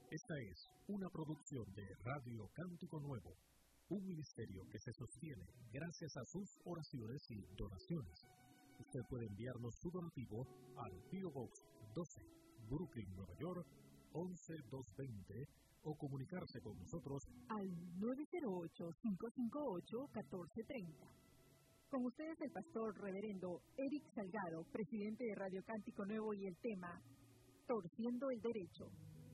Esta es una producción de Radio Cántico Nuevo, un ministerio que se sostiene gracias a sus oraciones y donaciones. Usted puede enviarnos su donativo al P.O. Box 12, Brooklyn, Nueva York, 11220, o comunicarse con nosotros al 908-558-1430. Con ustedes el pastor reverendo Eric Salgado, presidente de Radio Cántico Nuevo, y el tema Torciendo el Derecho.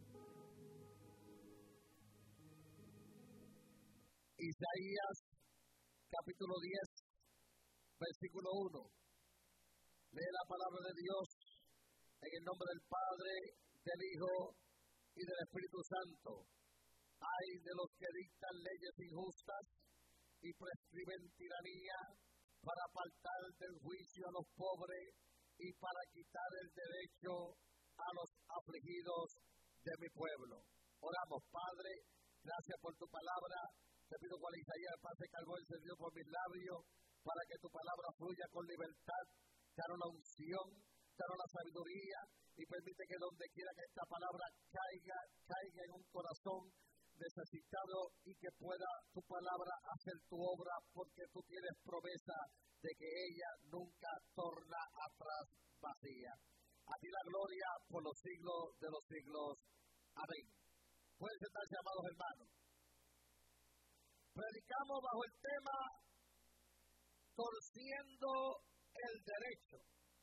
Isaías capítulo 10, versículo 1. Lee la palabra de Dios en el nombre del Padre, del Hijo y del Espíritu Santo. Ay de los que dictan leyes injustas y prescriben tiranía para apartar del juicio a los pobres y para quitar el derecho a los afligidos de mi pueblo. Oramos. Padre, gracias por tu palabra. Te pido cual Isaías pase cargo encendido por mis labios, para que tu palabra fluya con libertad. Danos la unción, danos la sabiduría, y permite que donde quiera que esta palabra caiga en un corazón necesitado, y que pueda tu palabra hacer tu obra, porque tú tienes promesa de que ella nunca torna atrás vacía. A ti la gloria por los siglos de los siglos. Amén. Pueden sentarse, amados hermanos. Predicamos bajo el tema Torciendo el Derecho.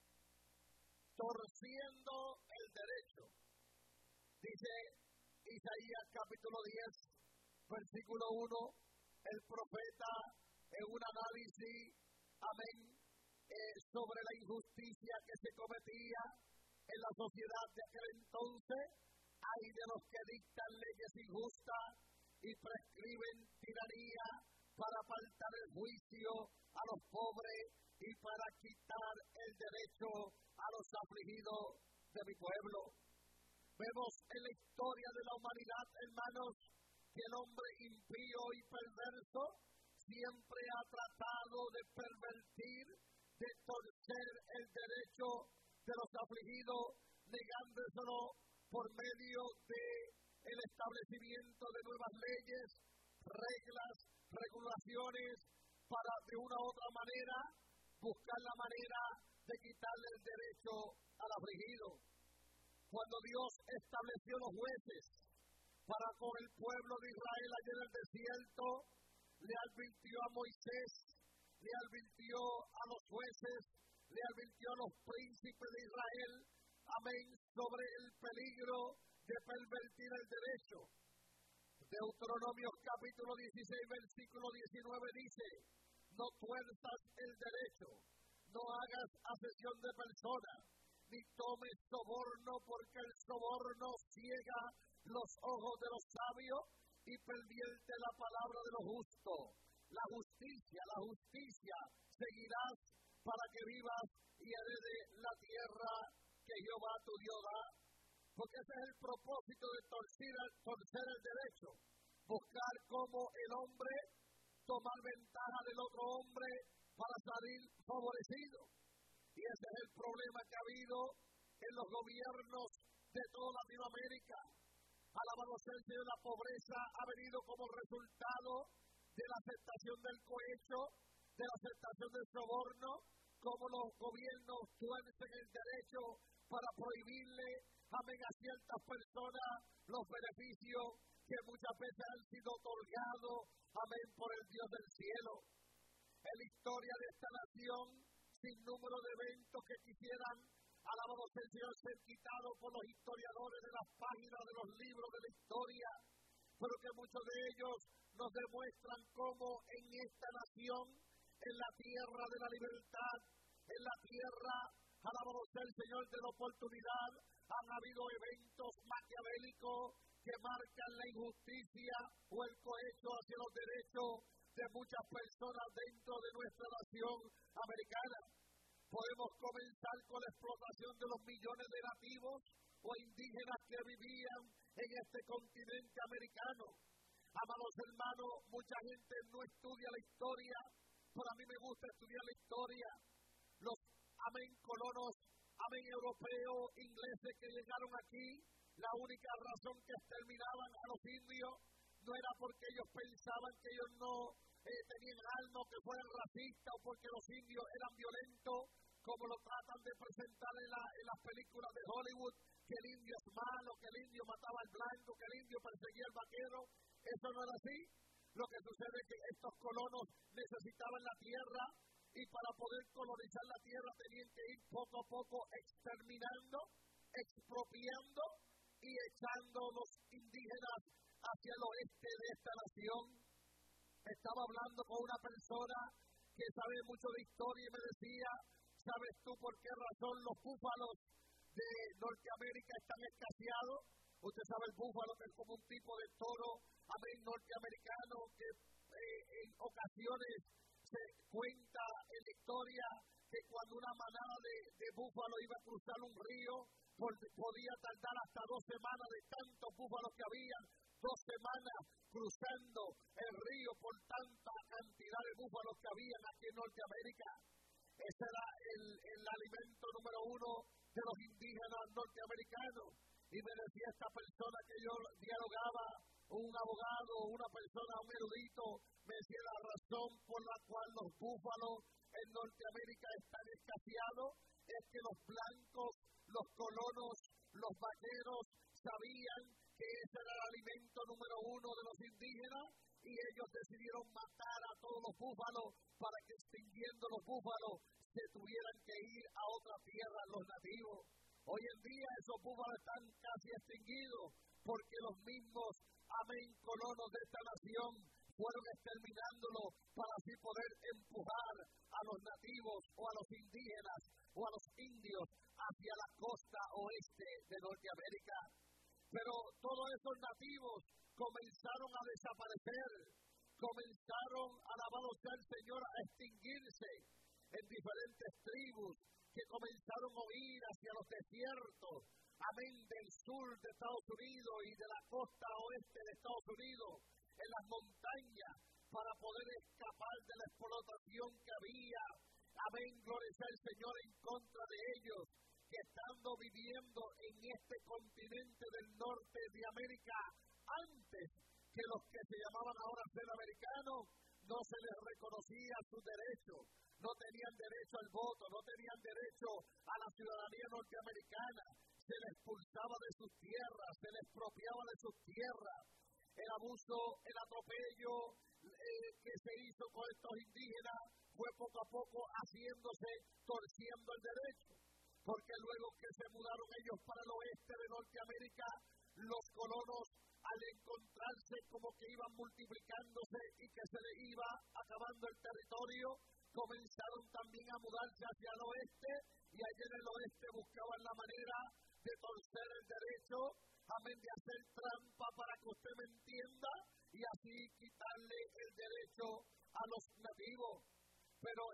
Torciendo el Derecho. Dice Isaías capítulo 10, versículo 1, el profeta en un análisis, amén, sobre la injusticia que se cometía en la sociedad de aquel entonces. Hay de los que dictan leyes injustas y prescriben tiranía para apartar el juicio a los pobres y para quitar el derecho a los afligidos de mi pueblo. Vemos en la historia de la humanidad, hermanos, que el hombre impío y perverso siempre ha tratado de pervertir, de torcer el derecho de los afligidos, negándoselo por medio de el establecimiento de nuevas leyes, reglas, regulaciones, para de una u otra manera buscar la manera de quitarle el derecho al afligido. Cuando Dios estableció los jueces para con el pueblo de Israel allá en el desierto, le advirtió a Moisés, le advirtió a los jueces, le advirtió a los príncipes de Israel, amén, sobre el peligro de pervertir el derecho. Deuteronomio capítulo 16, versículo 19 dice: no tuerzas el derecho, no hagas asesión de personas, ni tomes soborno, porque el soborno ciega los ojos de los sabios y pervierte la palabra de los justos. La justicia seguirás para que vivas y heredes la tierra que Jehová tu Dios da. Porque ese es el propósito de torcer el derecho. Buscar cómo el hombre tomar ventaja del otro hombre para salir favorecido. Y ese es el problema que ha habido en los gobiernos de toda Latinoamérica. Alabado sea el Señor, la pobreza ha venido como resultado de la aceptación del cohecho, de la aceptación del soborno, como los gobiernos tuercen el derecho para prohibirle, amén, a ciertas personas los beneficios que muchas veces han sido otorgados, amén, por el Dios del cielo. En la historia de esta nación, sin número de eventos que quisieran, alabado sea el Señor, ser quitados por los historiadores de las páginas de los libros de la historia, pero que muchos de ellos nos demuestran cómo en esta nación, en la tierra de la libertad, en la tierra, alabado sea el Señor, de la oportunidad, han habido eventos maquiavélicos que marcan la injusticia o el cohecho hacia los derechos de muchas personas dentro de nuestra nación americana. Podemos comenzar con la explotación de los millones de nativos o indígenas que vivían en este continente americano. Amados hermanos, mucha gente no estudia la historia, pero a mí me gusta estudiar la historia. Los, amén, colonos, amén, europeos, ingleses que llegaron aquí, La única razón que exterminaban a los indios no era porque ellos pensaban que ellos no tenían alma o que fueran racistas o porque los indios eran violentos, como lo tratan de presentar en las películas de Hollywood, que el indio es malo, que el indio mataba al blanco, que el indio perseguía al vaquero. Eso no era así. Lo que sucede es que estos colonos necesitaban la tierra y para poder colonizar la tierra tenían que ir poco a poco exterminando, expropiando y echando los indígenas hacia el oeste de esta nación. Estaba hablando con una persona que sabe mucho de historia y me decía, ¿sabes tú por qué razón los búfalos de Norteamérica están escaseados? Usted sabe el búfalo, que es como un tipo de toro norteamericano que en ocasiones se cuenta en la historia que cuando una manada de búfalos iba a cruzar un río, podía tardar hasta 2 semanas de tantos búfalos que había, 2 semanas cruzando el río por tanta cantidad de búfalos que había aquí en Norteamérica. Ese era el alimento número 1 de los indígenas norteamericanos. Y me decía esta persona que yo dialogaba, un abogado, una persona, un erudito, me decía la razón por la cual los búfalos en Norteamérica están escaseados es que los blancos, los colonos, los vaqueros sabían que ese era el alimento número 1 de los indígenas y ellos decidieron matar a todos los búfalos para que extinguiendo los búfalos se tuvieran que ir a otra tierra los nativos. Hoy en día esos búfalos están casi extinguidos porque los mismos colonos de esta nación fueron exterminándolos para así poder empujar a los nativos o a los indígenas o a los indios hacia la costa oeste de Norteamérica. Pero todos esos nativos comenzaron a desaparecer, comenzaron, alabado sea el Señor, a extinguirse en diferentes tribus que comenzaron a ir hacia los desiertos, del sur de Estados Unidos y de la costa oeste de Estados Unidos, en las montañas, para poder escapar de la explotación que había. Gloria sea el Señor en contra de ellos, que estando viviendo en este continente del norte de América, antes que los que se llamaban ahora ser americanos, no se les reconocía su derecho, no tenían derecho al voto, no tenían derecho a la ciudadanía norteamericana, se les expulsaba de sus tierras, se les expropiaba de sus tierras. El abuso, el atropello que se hizo con estos indígenas fue poco a poco haciéndose, torciendo el derecho, porque luego que se mudaron ellos para el oeste de Norteamérica, los colonos, al encontrarse como que iban multiplicándose y que se les iba acabando el territorio, comenzaron también a mudarse hacia el oeste, y allá en el oeste buscaban la manera de torcer el derecho, de hacer trampa para que usted me entienda, y así quitarle el derecho a los nativos. Pero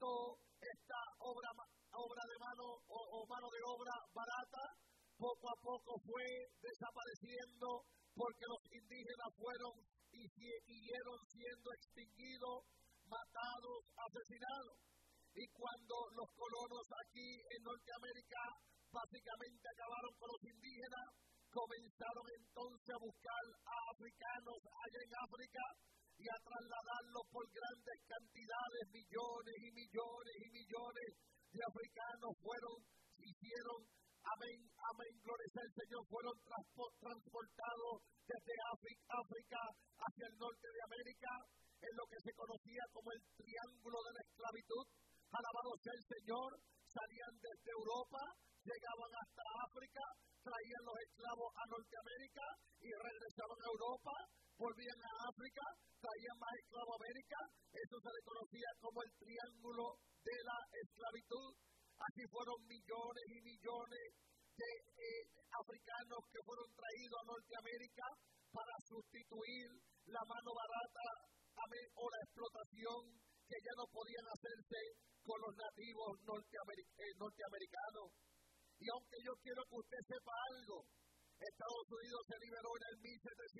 esta obra de mano o mano de obra barata, poco a poco fue desapareciendo, porque los indígenas fueron y siguieron siendo extinguidos, matados, asesinados. Y cuando los colonos aquí en Norteamérica básicamente acabaron con los indígenas, comenzaron entonces a buscar a africanos allá en África y a trasladarlos por grandes cantidades, millones y millones y millones de africanos hicieron, gloria sea el Señor, fueron transportados desde África hacia el norte de América, en lo que se conocía como el Triángulo de la Esclavitud. Alabado sea el Señor, salían desde Europa, llegaban hasta África, traían los esclavos a Norteamérica y regresaban a Europa, volvían a África, traían más esclavos a América. Eso se le conocía como el Triángulo de la Esclavitud. Así fueron millones y millones de africanos que fueron traídos a Norteamérica para sustituir la mano barata o la explotación que ya no podían hacerse con los nativos norteamericanos. Y aunque yo quiero que usted sepa algo, Estados Unidos se liberó en el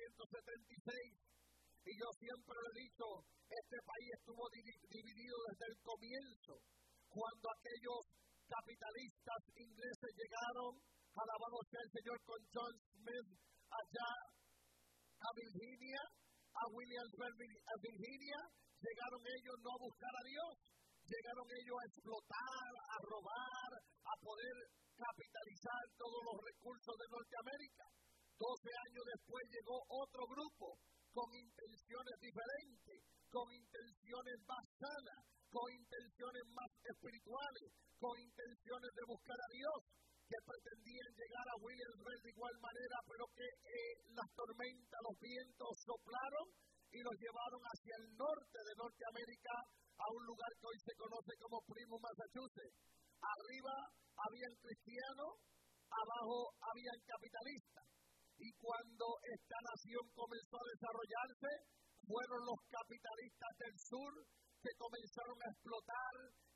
1776, y yo siempre le he dicho, este país estuvo dividido desde el comienzo, cuando aquellos capitalistas ingleses llegaron, alabado sea el Señor, con John Smith allá a Virginia, a Williamsburg, a Virginia. Llegaron ellos no a buscar a Dios, llegaron ellos a explotar, a robar, a poder capitalizar todos los recursos de Norteamérica. 12 años después llegó otro grupo con intenciones diferentes, con intenciones más sanas, con intenciones más espirituales, con intenciones de buscar a Dios, que pretendían llegar a Williamsburg de igual manera, pero que las tormentas, los vientos soplaron y los llevaron hacia el norte de Norteamérica, a un lugar que hoy se conoce como Plymouth, Massachusetts. Arriba habían cristianos, abajo habían capitalistas. Y cuando esta nación comenzó a desarrollarse, fueron los capitalistas del sur que comenzaron a explotar